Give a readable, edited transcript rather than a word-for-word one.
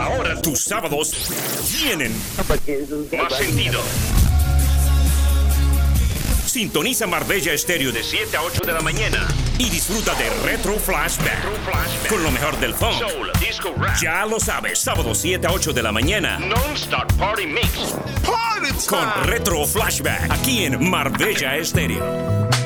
Ahora tus sábados tienen más sentido. Sintoniza Marbella Estéreo de 7 a 8 de la mañana y disfruta de Retro Flashback, con lo mejor del funk, soul, disco, rap. Ya lo sabes, sábado 7 a 8 de la mañana. Non-stop party mix. Party time. Con Retro Flashback, aquí en Marbella Estéreo.